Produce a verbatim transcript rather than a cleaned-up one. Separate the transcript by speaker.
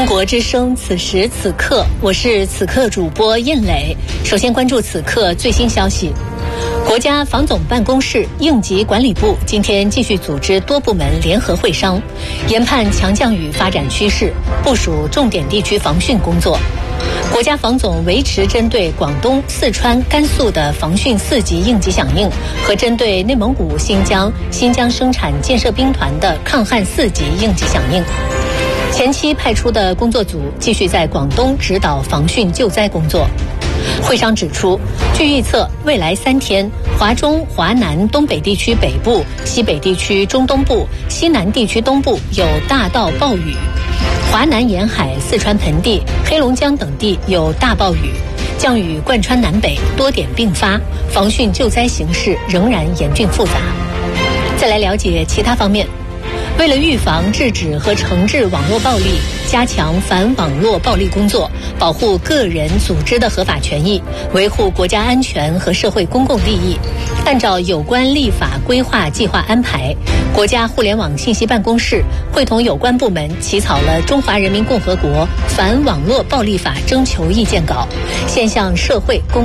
Speaker 1: 中国之声，此时此刻，我是此刻主播印磊。首先关注此刻最新消息。国家防总办公室、应急管理部今天继续组织多部门联合会商，研判强降雨发展趋势，部署重点地区防汛工作。国家防总维持针对广东、四川、甘肃的防汛四级应急响应和针对内蒙古、新疆、新疆生产建设兵团的抗旱四级应急响应。前期派出的工作组继续在广东指导防汛救灾工作。会商指出，据预测，未来三天，华中、华南、东北地区北部、西北地区中东部、西南地区东部有大到暴雨，华南沿海、四川盆地、黑龙江等地有大暴雨，降雨贯穿南北，多点并发，防汛救灾形势仍然严峻复杂。再来了解其他方面。为了预防、制止和惩治网络暴力，加强反网络暴力工作，保护个人、组织的合法权益，维护国家安全和社会公共利益，按照有关立法规划计划安排，国家互联网信息办公室会同有关部门起草了《中华人民共和国反网络暴力法》征求意见稿，现向社会公